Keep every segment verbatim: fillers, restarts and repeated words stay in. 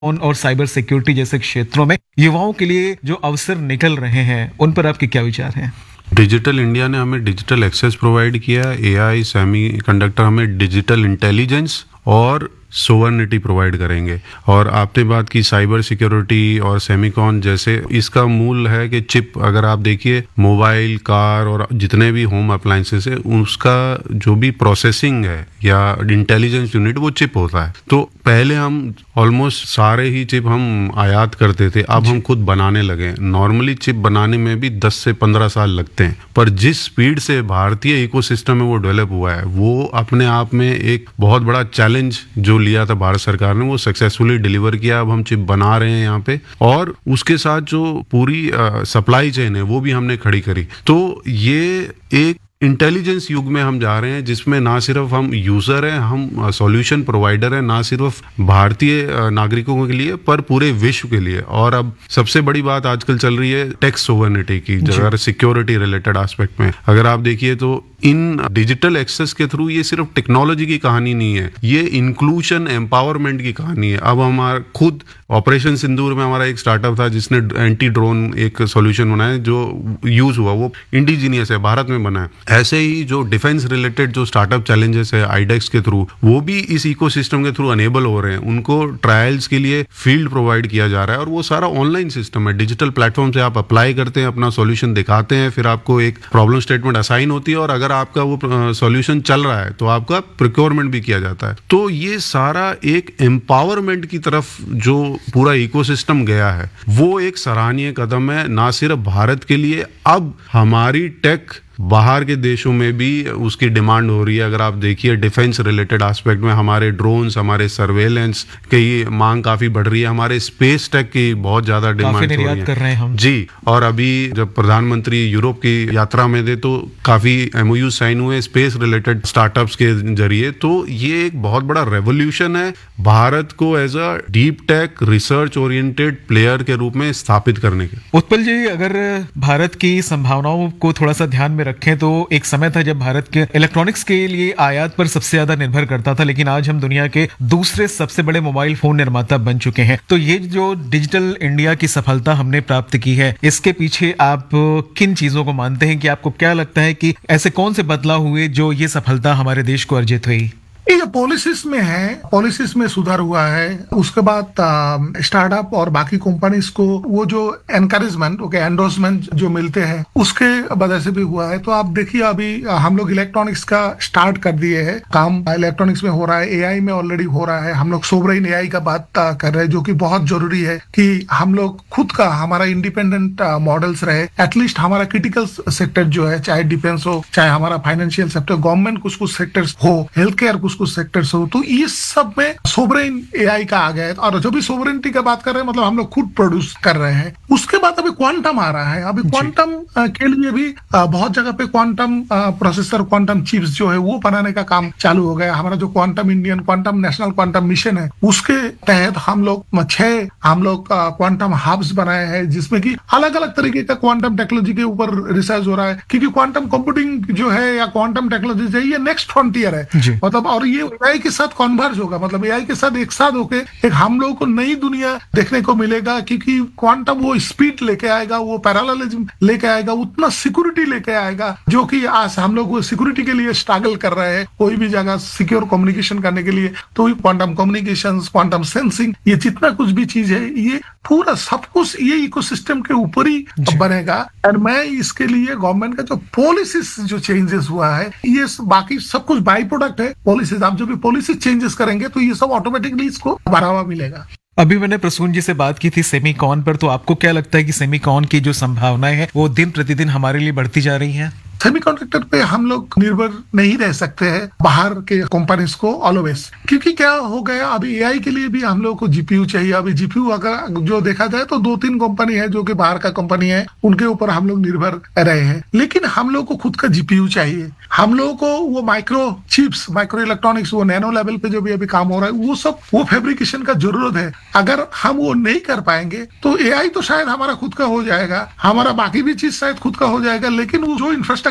और cyber security जैसे क्षेत्रों में युवाओं के लिए जो अवसर निकल रहे हैं उन पर आपके क्या विचार हैं? डिजिटल इंडिया ने हमें डिजिटल एक्सेस प्रोवाइड किया, एआई, सेमी कंडक्टर हमें डिजिटल इंटेलिजेंस और सोवर्निटी प्रोवाइड करेंगे। और आपने बात की साइबर सिक्योरिटी और सेमीकॉन जैसे, इसका मूल है कि चिप, अगर आप देखिए मोबाइल, कार और जितने भी होम अप्लायंसेस है उसका जो भी प्रोसेसिंग है या इंटेलिजेंस यूनिट वो चिप होता है। तो पहले हम ऑलमोस्ट सारे ही चिप हम आयात करते थे, अब हम खुद बनाने लगे। नॉर्मली चिप बनाने में भी दस से पंद्रह साल लगते हैं, पर जिस स्पीड से भारतीय इकोसिस्टम में वो डेवलप हुआ है वो अपने आप में एक बहुत बड़ा चैलेंज जो लिया था भारत सरकार ने वो सक्सेसफुली डिलीवर किया। अब हम चिप बना रहे हैं यहाँ पे, और उसके साथ जो पूरी सप्लाई चेन है वो भी हमने खड़ी करी। तो ये एक इंटेलिजेंस युग में हम जा रहे हैं जिसमें ना सिर्फ हम यूजर हैं, हम सॉल्यूशन प्रोवाइडर हैं, ना सिर्फ भारतीय नागरिकों के लिए पर पूरे विश्व के लिए। और अब सबसे बड़ी बात आजकल चल रही है टेक्स सोवर्निटी की, अगर सिक्योरिटी रिलेटेड एस्पेक्ट में अगर आप देखिए तो इन डिजिटल एक्सेस के थ्रू ये सिर्फ टेक्नोलॉजी की कहानी नहीं है, ये इंक्लूजन एम्पावरमेंट की कहानी है। अब हमारा खुद ऑपरेशन सिंदूर में हमारा एक स्टार्टअप था जिसने एंटी ड्रोन एक सॉल्यूशन बनाया जो यूज हुआ, वो इंडिजीनियस है, भारत में बना है। ऐसे ही जो डिफेंस रिलेटेड जो स्टार्टअप चैलेंजेस है आईडेक्स के थ्रू, वो भी इस इकोसिस्टम के थ्रू अनेबल हो रहे हैं। उनको ट्रायल्स के लिए फील्ड प्रोवाइड किया जा रहा है और वो सारा ऑनलाइन सिस्टम है। डिजिटल प्लेटफॉर्म से आप अप्लाई करते हैं, अपना सॉल्यूशन दिखाते हैं, फिर आपको एक प्रॉब्लम स्टेटमेंट असाइन होती है और अगर आपका वो सॉल्यूशन चल रहा है तो आपका प्रोक्योरमेंट भी किया जाता है। तो ये सारा एक एम्पावरमेंट की तरफ जो पूरा इकोसिस्टम गया है वो एक सराहनीय कदम है, ना सिर्फ भारत के लिए, अब हमारी टेक बाहर के देशों में भी उसकी डिमांड हो रही है। अगर आप देखिए डिफेंस रिलेटेड एस्पेक्ट में हमारे ड्रोन्स, हमारे सर्वेलेंस की मांग काफी बढ़ रही है, हमारे स्पेस टेक की बहुत ज्यादा डिमांड हो रही है। कर रहे हैं हम जी। और अभी जब प्रधानमंत्री यूरोप की यात्रा में थे तो काफी एमओयू साइन हुए स्पेस रिलेटेड स्टार्टअप्स के जरिए। तो ये एक बहुत बड़ा रेवोल्यूशन है भारत को as a deep tech research oriented player के रूप में स्थापित करने के। उत्पल जी, अगर भारत की संभावनाओं को थोड़ा सा ध्यान में रखें तो एक समय था जब भारत के इलेक्ट्रॉनिक्स के लिए आयात पर सबसे ज्यादा निर्भर करता था, लेकिन आज हम दुनिया के दूसरे सबसे बड़े मोबाइल फोन निर्माता बन चुके हैं। तो ये जो डिजिटल इंडिया की सफलता हमने प्राप्त की है, इसके पीछे आप किन चीजों को मानते हैं कि आपको क्या लगता है कि ऐसे कौन से बदलाव हुए जो ये सफलता हमारे देश को अर्जित हुई? ये जो पॉलिसीज में है, पॉलिसीज में सुधार हुआ है, उसके बाद स्टार्टअप और बाकी कंपनीज को वो जो एनकरेजमेंट, ओके, एंडोर्समेंट जो मिलते हैं उसके वजह से भी हुआ है। तो आप देखिए अभी हम लोग इलेक्ट्रॉनिक्स का स्टार्ट कर दिए हैं, काम इलेक्ट्रॉनिक्स में हो रहा है, एआई में ऑलरेडी हो रहा है। हम लोग सोवरेन एआई का बात कर रहे हैं जो कि बहुत जरूरी है कि हम लोग खुद का हमारा इंडिपेंडेंट मॉडल्स रहे। एटलीस्ट हमारा क्रिटिकल सेक्टर जो है, चाहे डिफेंस हो, चाहे हमारा फाइनेंशियल सेक्टर, गवर्नमेंट कुछ कुछ सेक्टर्स हो, हेल्थ केयर कुछ कुछ सेक्टर्स हो, तो ये सब में सोवरेन एआई का आ गया है। और जो भी सोवरेनिटी की बात कर रहे हैं मतलब हम लोग खुद प्रोड्यूस कर रहे हैं। उसके बाद अभी क्वांटम आ रहा है। अभी क्वांटम के लिए भी बहुत जगह पे क्वांटम प्रोसेसर, क्वांटम चिप्स जो है वो बनाने का काम चालू हो गया। हमारा जो quantum Indian quantum national quantum mission है उसके तहत हम लोग छह हम लोग क्वांटम हब्स बनाए हैं जिसमें कि अलग अलग तरीके का क्वांटम टेक्नोलॉजी के ऊपर रिसर्च हो रहा है, क्योंकि क्वांटम कंप्यूटिंग जो है या क्वांटम टेक्नोलॉजी है ये नेक्स्ट फ्रंटियर है। मतलब और ये एआई के साथ कन्वर्ज होगा, मतलब एआई के साथ एक साथ होके एक हम लोगों को नई दुनिया देखने को मिलेगा, क्योंकि क्वांटम वो स्पीड लेके आएगा, वो पैरेललिज्म लेके आएगा, उतना सिक्योरिटी लेके आएगा जो कि आज हम लोग सिक्योरिटी के लिए स्ट्रगल कर रहे हैं कोई भी जगह सिक्योर कम्युनिकेशन करने के लिए। तो क्वांटम कम्युनिकेशन, क्वांटम सेंसिंग, ये जितना कुछ भी चीज है ये पूरा सब कुछ ये इकोसिस्टम के ऊपर ही बनेगा। और मैं इसके लिए गवर्नमेंट का जो पॉलिसीज जो चेंजेस हुआ है ये बाकी सब कुछ बाई प्रोडक्ट है पॉलिसीज। आप जो भी पॉलिसी चेंजेस करेंगे तो ये सब ऑटोमेटिकली इसको बढ़ावा मिलेगा। अभी मैंने प्रसून जी से बात की थी सेमीकॉन पर, तो आपको क्या लगता है कि सेमीकॉन की जो संभावनाएं हैं वो दिन प्रतिदिन हमारे लिए बढ़ती जा रही हैं? सेमीकंडक्टर पे हम लोग निर्भर नहीं रह सकते हैं बाहर के कंपनीज को ऑलवेज, क्योंकि क्या हो गया अभी एआई के लिए भी हम लोग को जीपीयू चाहिए। अभी जीपीयू अगर जो देखा जाए तो दो तीन कंपनी है जो कि बाहर का कंपनी है, उनके ऊपर हम लोग निर्भर रहे हैं, लेकिन हम लोग को खुद का जीपीयू चाहिए। हम लोग को वो माइक्रो चिप्स, माइक्रो इलेक्ट्रॉनिक्स, वो नैनो लेवल पे जो भी अभी काम हो रहा है वो सब वो फैब्रिकेशन का जरूरत है। अगर हम वो नहीं कर पाएंगे तो एआई तो शायद हमारा खुद का हो जाएगा, हमारा बाकी भी चीज शायद खुद का हो जाएगा, लेकिन वो जो इंफ्रास्ट्रक्चर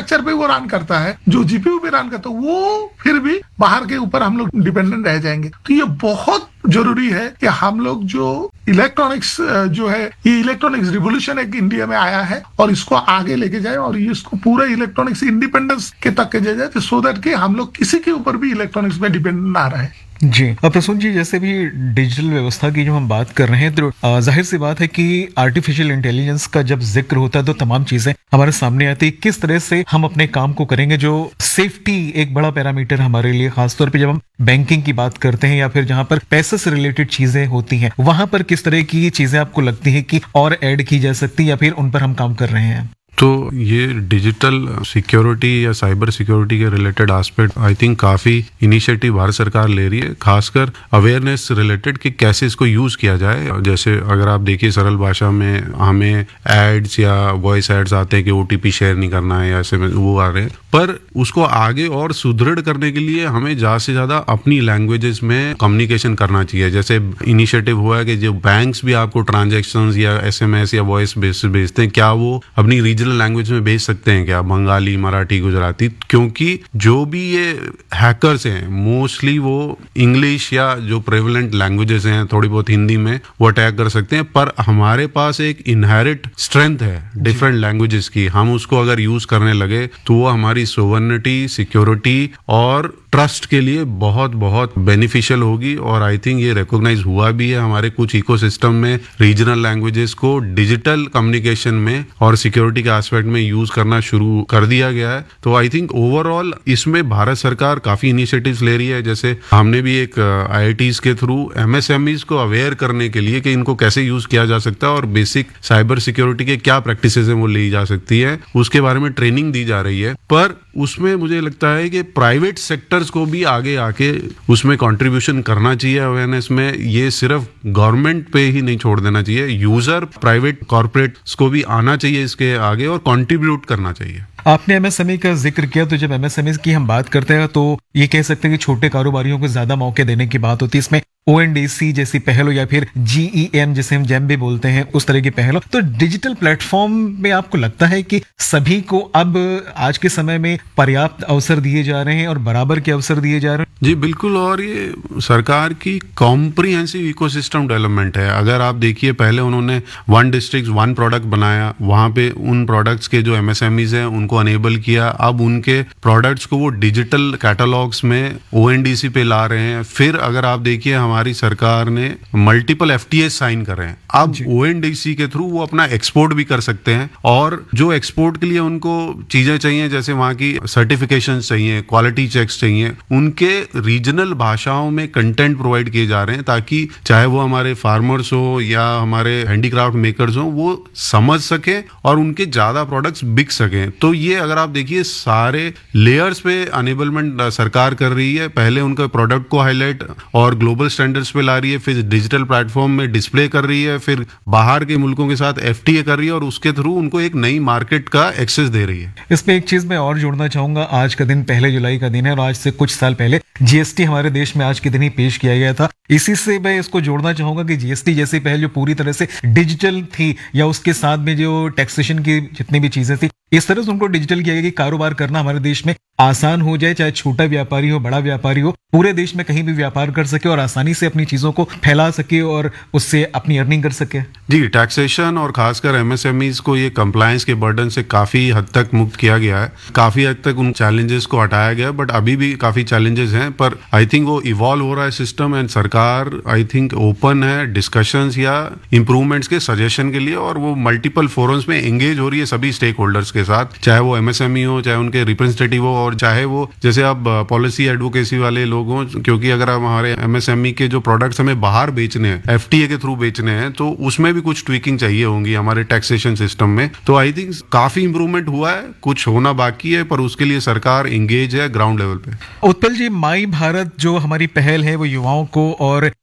स्ट्रक्चर पे वो रन करता है, जो जीपीयू पे रन करता है, वो फिर भी बाहर के ऊपर हम लोग डिपेंडेंट रह जाएंगे। तो ये बहुत जरूरी है कि हम लोग जो इलेक्ट्रॉनिक्स जो है, ये इलेक्ट्रॉनिक्स रिवोल्यूशन एक इंडिया में आया है और इसको आगे लेके जाए और इसको पूरा इलेक्ट्रॉनिक्स इंडिपेंडेंस के तक के जाए, सो दैट कि हम लोग किसी के ऊपर भी इलेक्ट्रॉनिक्स में डिपेंडेंट ना रहे। जी, अब प्रसून जी, जैसे भी डिजिटल व्यवस्था की जो हम बात कर रहे हैं, तो जाहिर सी बात है कि आर्टिफिशियल इंटेलिजेंस का जब जिक्र होता है तो तमाम चीजें हमारे सामने आती है। किस तरह से हम अपने काम को करेंगे, जो सेफ्टी एक बड़ा पैरामीटर हमारे लिए, खासतौर पे जब हम बैंकिंग की बात करते हैं या फिर जहां पर पैसे से रिलेटेड चीजें होती हैं, वहां पर किस तरह की चीजें आपको लगती है कि और ऐड की जा सकती है या फिर उन पर हम काम कर रहे हैं? तो ये डिजिटल सिक्योरिटी या साइबर सिक्योरिटी के रिलेटेड एस्पेक्ट आई थिंक काफ़ी इनिशिएटिव भारत सरकार ले रही है, खासकर अवेयरनेस रिलेटेड कि कैसे इसको यूज़ किया जाए। जैसे अगर आप देखिए सरल भाषा में हमें एड्स या वॉइस एड्स आते हैं कि ओटीपी शेयर नहीं करना है या ऐसे में वो आ रहे हैं, पर उसको आगे और सुदृढ़ करने के लिए हमें ज़्यादा से ज़्यादा अपनी लैंग्वेजेस में कम्युनिकेशन करना चाहिए। जैसे इनिशिएटिव हुआ है कि जो बैंक्स भी आपको ट्रांजेक्शन्स या एसएमएस या वॉइस बेसिस भेजते हैं, क्या वो अपनी रीजनल लैंग्वेज में भेज सकते हैं क्या, बंगाली, मराठी, गुजराती? क्योंकि जो भी ये हैकर्स हैं मोस्टली वो इंग्लिश या जो प्रेवलेंट लैंग्वेजेस हैं, थोड़ी बहुत हिंदी में वो अटैक कर सकते हैं, पर हमारे पास एक इनहेरिट स्ट्रेंथ है डिफरेंट लैंग्वेजेस की। हम उसको अगर यूज करने लगे तो वो हमारी सोवर्निटी, सिक्योरिटी और ट्रस्ट के लिए बहुत बहुत बेनिफिशियल होगी। और आई थिंक ये रिकॉग्नाइज हुआ भी है हमारे कुछ इकोसिस्टम में, रीजनल लैंग्वेजेस को डिजिटल कम्युनिकेशन में और सिक्योरिटी के एस्पेक्ट में यूज करना शुरू कर दिया गया है। तो आई थिंक ओवरऑल इसमें भारत सरकार काफी इनिशिएटिव्स ले रही है। जैसे हमने भी एक आईआईटीज के थ्रू एमएसएमईज को अवेयर करने के लिए कि इनको कैसे यूज किया जा सकता है और बेसिक साइबर सिक्योरिटी के क्या प्रैक्टिसेस हैं वो ली जा सकती है, उसके बारे में ट्रेनिंग दी जा रही है। पर उसमें मुझे लगता है कि प्राइवेट सेक्टर्स को भी आगे आके उसमें कंट्रीब्यूशन करना चाहिए अवेयरनेस में। ये सिर्फ गवर्नमेंट पे ही नहीं छोड़ देना चाहिए, यूजर, प्राइवेट कॉर्पोरेट्स को भी आना चाहिए इसके आगे और कंट्रीब्यूट करना चाहिए। आपने एमएसएमई का जिक्र किया, तो जब एमएसएमई की हम बात करते हैं तो ये कह सकते हैं कि छोटे कारोबारियों को ज्यादा मौके देने की बात होती है। इसमें ओएनडीसी जैसी पहल हो या फिर जीईएम जिसे हम जेम भी बोलते हैं, उस तरह की पहल हो, तो डिजिटल प्लेटफॉर्म में आपको लगता है कि सभी को अब आज के समय में पर्याप्त अवसर दिए जा रहे हैं और बराबर के अवसर दिए जा रहे हैं? जी बिल्कुल, और ये सरकार की कॉम्प्रिहेंसिव इकोसिस्टम डेवलपमेंट है। अगर आप देखिए, पहले उन्होंने वन डिस्ट्रिक्ट वन प्रोडक्ट बनाया, वहां पे उन प्रोडक्ट्स के जो एमएसएमईज हैं उनको अनेबल किया, अब उनके प्रोडक्ट्स को वो डिजिटल कैटलॉग्स में ओएनडीसी पे ला रहे हैं। फिर अगर आप देखिए, हमारी सरकार ने मल्टीपल एफटीएस साइन कर रहे हैं, अब ओएनडीसी के थ्रू वो अपना एक्सपोर्ट भी कर सकते हैं। और जो एक्सपोर्ट के लिए उनको चीजें चाहिए, जैसे वहां की सर्टिफिकेशन चाहिए, क्वालिटी चेक्स चाहिए, उनके रीजनल भाषाओं में कंटेंट प्रोवाइड किए जा रहे हैं, ताकि चाहे वो हमारे फार्मर्स हो या हमारे हैंडीक्राफ्ट मेकर्स हो, वो समझ सके और उनके ज्यादा प्रोडक्ट्स बिक सकें। तो ये अगर आप देखिए, सारे लेयर्स पे अनेबलमेंट सरकार कर रही है। पहले उनके प्रोडक्ट को हाईलाइट और ग्लोबल स्टैंडर्ड्स पे ला रही है, फिर डिजिटल प्लेटफॉर्म में डिस्प्ले कर रही है, फिर बाहर के मुल्कों के साथ एफटीए कर रही है और उसके थ्रू उनको एक नई मार्केट का एक्सेस दे रही है। इसमें एक चीज मैं और जोड़ना चाहूंगा, आज का दिन पहले जुलाई का दिन है और आज से कुछ साल पहले जीएसटी हमारे देश में आज के दिन ही पेश किया गया था। इसी से मैं इसको जोड़ना चाहूंगा कि जीएसटी जैसी पहल जो पूरी तरह से डिजिटल थी, या उसके साथ में जो टैक्सेशन की जितनी भी चीजें थी, इस तरह से उनको डिजिटल किया गया कि कारोबार करना हमारे देश में आसान हो जाए, चाहे छोटा व्यापारी हो, बड़ा व्यापारी हो, पूरे देश में कहीं भी व्यापार कर सके और आसानी से अपनी चीजों को फैला सके और उससे अपनी अर्निंग कर सके। जी, टैक्सेशन और खासकर एमएसएमईज को ये कंप्लायंस के बर्डन से काफी हद तक मुक्त किया गया है, काफी हद तक उन चैलेंजेस को हटाया गया, बट अभी भी काफी चैलेंजेस हैं। पर आई थिंक वो इवॉल्व हो रहा है सिस्टम, एंड सरकार आई थिंक ओपन है डिस्कशंस या इंप्रूवमेंट्स के सजेशन के लिए, और वो मल्टीपल फोरम्स में एंगेज हो रही है सभी स्टेक होल्डर्स के साथ, चाहे वो एमएसएमई हो, चाहे उनके रिप्रेजेंटेटिव हो, और चाहे वो जैसे अब पॉलिसी एडवोकेसी वाले लोग हों। क्योंकि अगर हम हमारे एमएसएमई के जो प्रोडक्ट्स हमें बाहर बेचने हैं, एफटीए के थ्रू बेचने हैं, तो उसमें भी कुछ ट्विकिंग चाहिए होंगी हमारे टैक्सेशन सिस्टम में। तो आई थिंक काफी इंप्रूवमेंट हुआ है, कुछ होना बाकी है, पर उसके लिए सरकार एंगेज है ग्राउंड लेवल पे। उत्पल जी, माई भारत जो हमारी पहल है वो युवाओं को और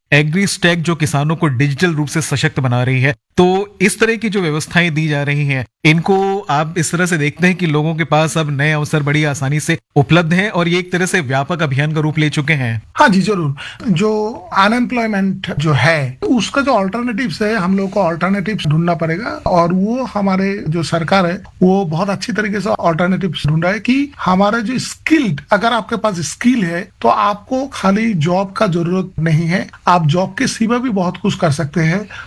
एग्री स्टैक जो किसानों को डिजिटल रूप से सशक्त बना रही है। तो इस तरह की जो व्यवस्थाएं दी जा रही हैं, इनको आप इस तरह से देखते हैं कि लोगों के पास अब नए अवसर बड़ी आसानी से उपलब्ध हैं और ये एक तरह से व्यापक अभियान का रूप ले चुके हैं। हाँ जी, जरूर। जो अनएम्प्लॉयमेंट जो है उसका जो ऑल्टरनेटिव्स है, हम लोग को ऑल्टरनेटिव्स ढूंढना पड़ेगा और वो हमारे जो सरकार है वो बहुत अच्छी तरीके से ऑल्टरनेटिव्स ढूंढ रहा है कि हमारा जो स्किल्ड, अगर आपके पास स्किल है तो आपको खाली जॉब का जरूरत नहीं है, आप जॉब के सिवा भी बहुत कुछ कर सकते हैं।